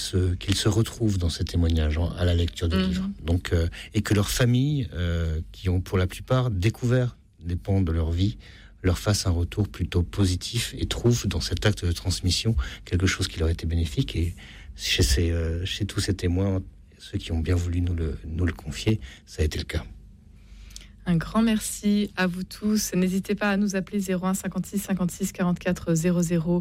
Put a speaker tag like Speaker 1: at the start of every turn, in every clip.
Speaker 1: se retrouvent dans ces témoignages à la lecture du livre. Donc, et que leurs familles, qui ont pour la plupart découvert des pans de leur vie, leur fassent un retour plutôt positif et trouvent dans cet acte de transmission quelque chose qui leur était bénéfique. Et chez tous ces témoins, ceux qui ont bien voulu nous le confier, ça a été le cas.
Speaker 2: Un grand merci à vous tous. N'hésitez pas à nous appeler 01 56 56 44 00.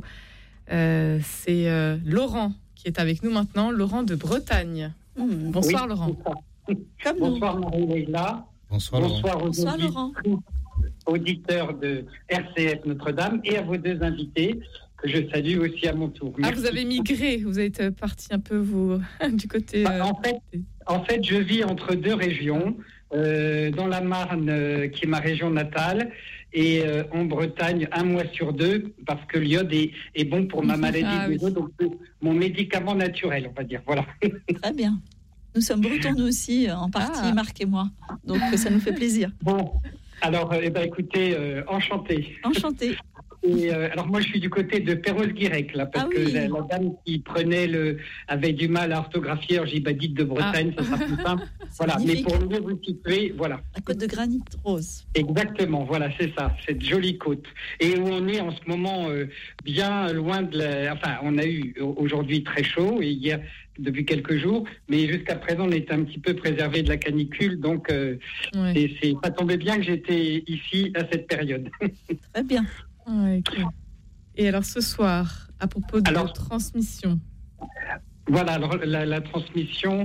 Speaker 2: C'est Laurent qui est avec nous maintenant, Laurent de Bretagne. Bonsoir
Speaker 3: oui,
Speaker 2: Laurent.
Speaker 3: Bonsoir Marie-Leila.
Speaker 1: Bonsoir
Speaker 2: Laurent.
Speaker 3: Auditeurs de RCF Notre-Dame et à vos deux invités que je salue aussi à mon tour.
Speaker 2: Merci. Ah, vous avez migré, vous êtes parti un peu du côté...
Speaker 3: En fait, je vis entre deux régions, dans la Marne, qui est ma région natale, et en Bretagne, 1 mois sur 2, parce que l'iode est bon pour ma maladie de dos, donc mon médicament naturel, on va dire. Voilà.
Speaker 4: Très bien. Nous sommes bretons, nous aussi, en partie, Marc et moi. Donc, ça nous fait plaisir.
Speaker 3: Bon, alors, écoutez, enchanté.
Speaker 4: Enchanté.
Speaker 3: Et alors moi je suis du côté de Perros-Guirec là, parce que la dame qui prenait avait du mal à orthographier, alors j'ai dites de Bretagne, ça sera plus simple. Voilà, magnifique. Mais pour mieux vous situer, voilà.
Speaker 4: La côte de granit rose.
Speaker 3: Exactement, voilà, c'est ça, cette jolie côte. Et où on est en ce moment bien loin de enfin, on a eu aujourd'hui très chaud, et hier depuis quelques jours, mais jusqu'à présent on était un petit peu préservé de la canicule, donc ça tombait bien que j'étais ici à cette période.
Speaker 4: Très bien.
Speaker 2: Okay. Et alors ce soir, à propos de transmission.
Speaker 3: Voilà, alors la transmission,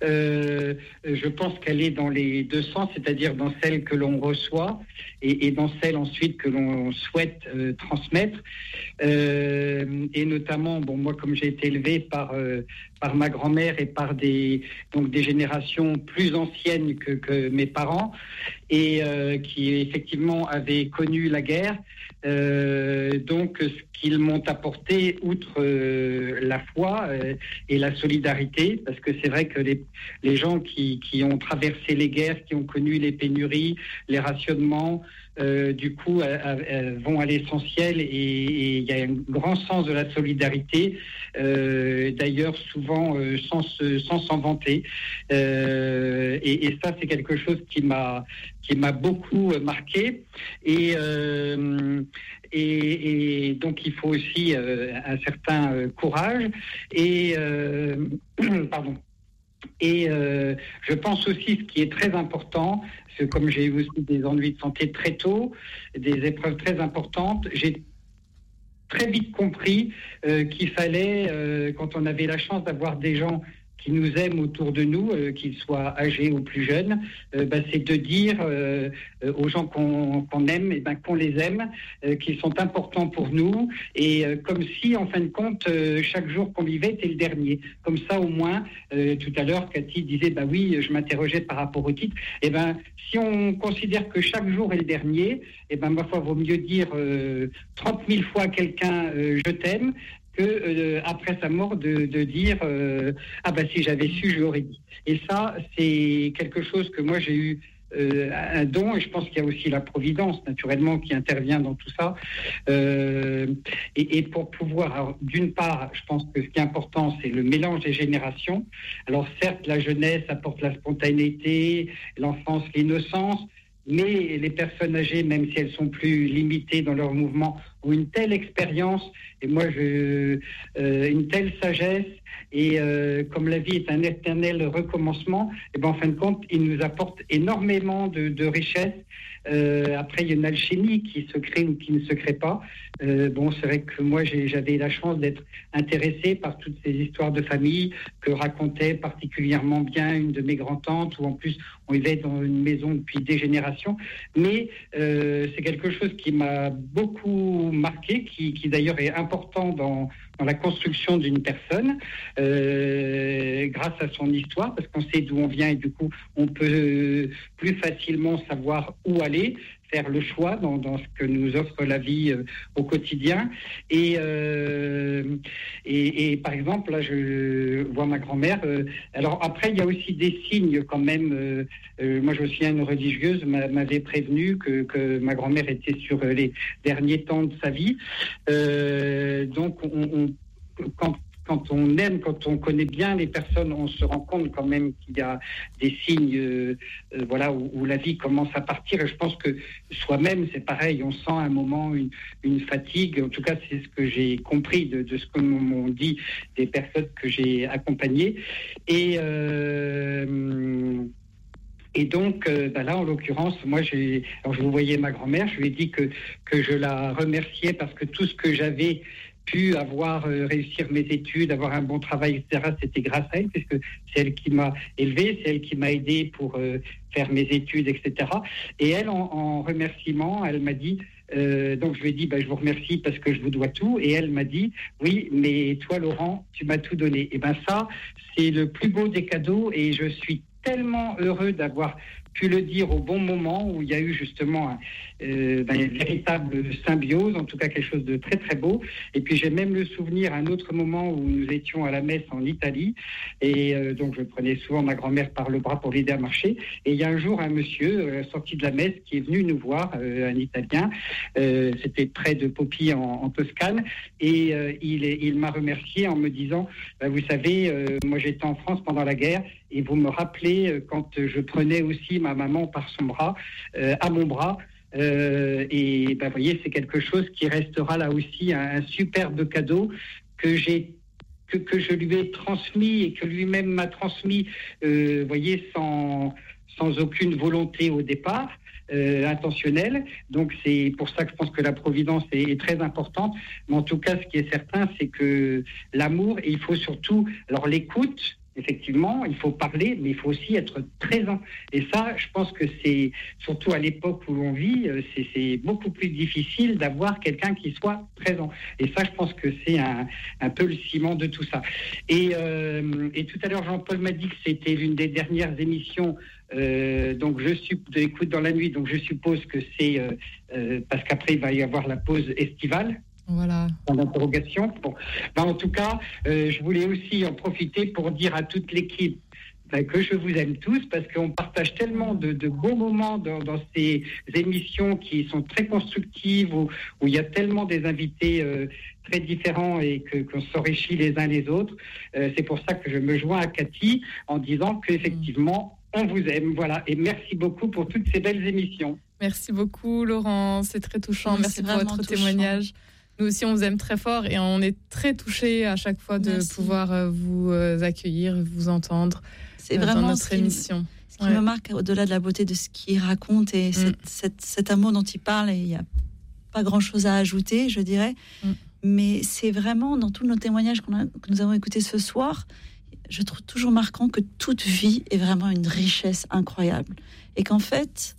Speaker 3: je pense qu'elle est dans les deux sens, c'est-à-dire dans celle que l'on reçoit et dans celle ensuite que l'on souhaite transmettre. Et notamment, moi comme j'ai été élevé par ma grand-mère et par des générations plus anciennes que mes parents, et qui effectivement avaient connu la guerre. Donc ce qu'ils m'ont apporté, outre la foi et la solidarité, parce que c'est vrai que les gens qui ont traversé les guerres, qui ont connu les pénuries, les rationnements, du coup vont à l'essentiel, et il y a un grand sens de la solidarité, d'ailleurs souvent sans s'en vanter, et ça c'est quelque chose qui m'a beaucoup marqué, et donc il faut aussi un certain courage, et pardon. Et je pense aussi, ce qui est très important, c'est que comme j'ai eu aussi des ennuis de santé très tôt, des épreuves très importantes, j'ai très vite compris qu'il fallait, quand on avait la chance d'avoir des gens qui nous aiment autour de nous, qu'ils soient âgés ou plus jeunes, c'est de dire aux gens qu'on aime, qu'on les aime, qu'ils sont importants pour nous, et comme si, en fin de compte, chaque jour qu'on vivait était le dernier. Comme ça, au moins, tout à l'heure, Cathy disait, oui, je m'interrogeais par rapport au titre, si on considère que chaque jour est le dernier, ma foi, vaut mieux dire 30 000 fois à quelqu'un je t'aime, que après sa mort de dire si j'avais su, je l'aurais dit. Et ça, c'est quelque chose que moi j'ai eu un don, et je pense qu'il y a aussi la providence naturellement qui intervient dans tout ça, et pour pouvoir, alors, d'une part, je pense que ce qui est important, c'est le mélange des générations. Alors certes, la jeunesse apporte la spontanéité, l'enfance, l'innocence, mais les personnes âgées, même si elles sont plus limitées dans leur mouvement, ont une telle expérience, et moi une telle sagesse, et comme la vie est un éternel recommencement, en fin de compte, ils nous apportent énormément de richesses. Après, il y a une alchimie qui se crée ou qui ne se crée pas. C'est vrai que moi, j'avais la chance d'être intéressé par toutes ces histoires de famille que racontait particulièrement bien une de mes grand-tantes, où en plus, on vivait dans une maison depuis des générations. Mais c'est quelque chose qui m'a beaucoup marqué, qui d'ailleurs est important dans la construction d'une personne, grâce à son histoire, parce qu'on sait d'où on vient, et du coup, on peut plus facilement savoir où aller, faire le choix dans ce que nous offre la vie au quotidien. Et par exemple, là, je vois ma grand-mère. Alors après, il y a aussi des signes quand même. Moi, je me souviens, une religieuse m'avait prévenu que ma grand-mère était sur les derniers temps de sa vie. Donc, quand on aime, quand on connaît bien les personnes, on se rend compte quand même qu'il y a des signes, voilà, où la vie commence à partir. Et je pense que soi-même, c'est pareil. On sent à un moment une fatigue. En tout cas, c'est ce que j'ai compris de ce que m'ont dit des personnes que j'ai accompagnées. Et donc, là, en l'occurrence, moi, je vous voyais ma grand-mère, je lui ai dit que je la remerciais parce que tout ce que j'avais pu avoir, réussir mes études, avoir un bon travail, etc., c'était grâce à elle, puisque c'est elle qui m'a élevé, c'est elle qui m'a aidé pour faire mes études, etc. Et elle, en remerciement, elle m'a dit, donc je lui ai dit, je vous remercie parce que je vous dois tout. Et elle m'a dit, oui, mais toi, Laurent, tu m'as tout donné. Et ça, c'est le plus beau des cadeaux et je suis tellement heureux d'avoir pu le dire au bon moment où il y a eu justement une véritable symbiose, en tout cas quelque chose de très très beau. Et puis j'ai même le souvenir un autre moment où nous étions à la messe en Italie et donc je prenais souvent ma grand-mère par le bras pour l'aider à marcher. Et il y a un jour un monsieur sorti de la messe qui est venu nous voir, un Italien, c'était près de Poppi en Toscane, et il m'a remercié en me disant vous savez, moi j'étais en France pendant la guerre et vous me rappelez quand je prenais aussi ma maman par son bras, à mon bras. Et vous voyez, c'est quelque chose qui restera là aussi un superbe cadeau que je lui ai transmis et que lui-même m'a transmis, voyez, sans aucune volonté au départ. Intentionnelle. Donc c'est pour ça que je pense que la providence est très importante. Mais en tout cas, ce qui est certain, c'est que l'amour, et il faut surtout, alors l'écoute, effectivement, il faut parler, mais il faut aussi être présent. Et ça, je pense que c'est, surtout à l'époque où l'on vit, c'est beaucoup plus difficile d'avoir quelqu'un qui soit présent. Et ça, je pense que c'est un peu le ciment de tout ça. Et tout à l'heure, Jean-Paul m'a dit que c'était l'une des dernières émissions donc de l'écoute dans la nuit. Donc je suppose que c'est parce qu'après, il va y avoir la pause estivale.
Speaker 2: Voilà.
Speaker 3: En interrogation. Bon. En tout cas, je voulais aussi en profiter pour dire à toute l'équipe que je vous aime tous parce qu'on partage tellement de beaux moments dans ces émissions qui sont très constructives, où il y a tellement des invités très différents et qu'on s'enrichit les uns les autres. C'est pour ça que je me joins à Cathy en disant qu'effectivement, on vous aime. Voilà. Et merci beaucoup pour toutes ces belles émissions.
Speaker 2: Merci beaucoup, Laurent. C'est très touchant. Merci pour votre témoignage. Nous aussi, on vous aime très fort et on est très touchés à chaque fois de pouvoir vous accueillir, vous entendre dans notre émission.
Speaker 4: Ce qui me marque, au-delà de la beauté de ce qu'il raconte et cet amour dont il parle, il n'y a pas grand-chose à ajouter, je dirais. Mais c'est vraiment, dans tous nos témoignages que nous avons écoutés ce soir, je trouve toujours marquant que toute vie est vraiment une richesse incroyable. Et qu'en fait...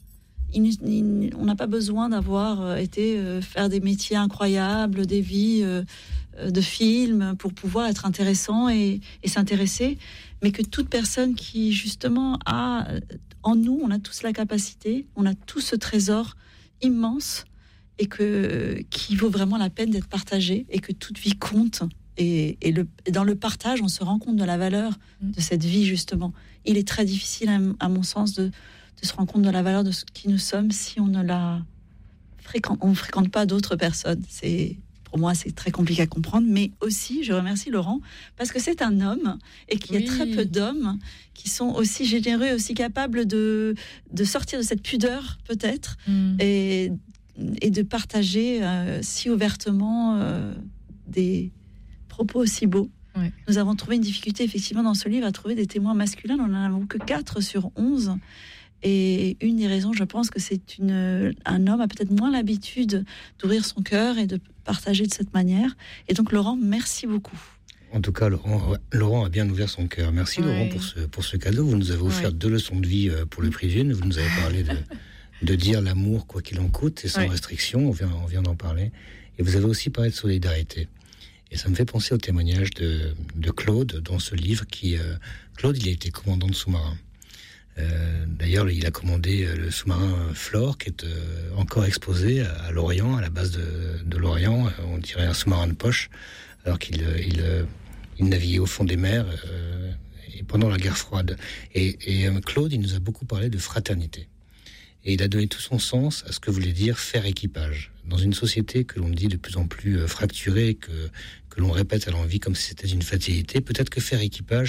Speaker 4: on n'a pas besoin d'avoir été faire des métiers incroyables, des vies de films pour pouvoir être intéressant et s'intéresser, mais que toute personne qui justement a en nous, on a tous la capacité, on a tous ce trésor immense et qui vaut vraiment la peine d'être partagé et que toute vie compte. Et dans le partage, on se rend compte de la valeur de cette vie justement. Il est très difficile, à mon sens, de se rendre compte de la valeur de ce qui nous sommes si on ne fréquente pas d'autres personnes. Pour moi, c'est très compliqué à comprendre. Mais aussi, je remercie Laurent, parce que c'est un homme et qu'il y a très peu d'hommes qui sont aussi généreux et aussi capables de sortir de cette pudeur, peut-être, et de partager si ouvertement des propos aussi beaux. Ouais. Nous avons trouvé une difficulté, effectivement, dans ce livre, à trouver des témoins masculins. On n'en avons que 4 sur 11. Et une des raisons, je pense, que c'est un homme a peut-être moins l'habitude d'ouvrir son cœur et de partager de cette manière. Et donc, Laurent, merci beaucoup.
Speaker 1: En tout cas, Laurent a bien ouvert son cœur. Merci, Laurent, pour ce cadeau. Vous nous avez offert 2 leçons de vie pour le prix d'une. Vous nous avez parlé de dire l'amour, quoi qu'il en coûte, et sans restriction. On vient d'en parler. Et vous avez aussi parlé de solidarité. Et ça me fait penser au témoignage de Claude dans ce livre. Claude, il a été commandant de sous-marin. D'ailleurs, il a commandé le sous-marin Flore, qui est encore exposé à Lorient, à la base de Lorient. On dirait un sous-marin de poche, alors qu'il naviguait au fond des mers et pendant la guerre froide. Et Claude, il nous a beaucoup parlé de fraternité. Et il a donné tout son sens à ce que voulait dire faire équipage. Dans une société que l'on dit de plus en plus fracturée, que l'on répète à l'envi comme si c'était une fatalité, peut-être que faire équipage,